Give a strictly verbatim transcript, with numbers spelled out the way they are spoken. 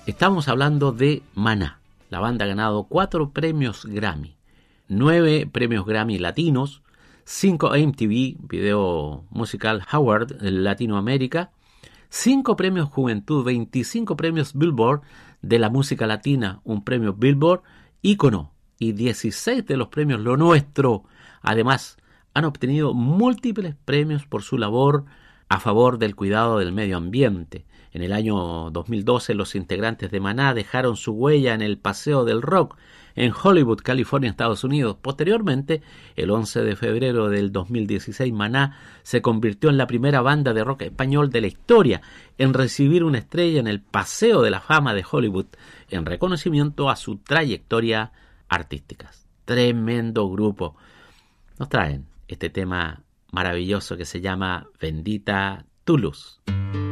Estamos hablando de Maná. La banda ha ganado cuatro premios Grammy, nueve premios Grammy latinos, cinco M T V Video Musical Award Latinoamérica, cinco premios Juventud, veinticinco premios Billboard de la música latina, un premio Billboard ícono y dieciséis de los premios Lo Nuestro. Además, han obtenido múltiples premios por su labor a favor del cuidado del medio ambiente. En el año dos mil doce, los integrantes de Maná dejaron su huella en el Paseo del Rock en Hollywood, California, Estados Unidos. Posteriormente, el once de febrero del dos mil dieciséis, Maná se convirtió en la primera banda de rock español de la historia en recibir una estrella en el Paseo de la Fama de Hollywood, en reconocimiento a su trayectoria artística. Tremendo grupo. Nos traen este tema maravilloso que se llama Bendita tu luz.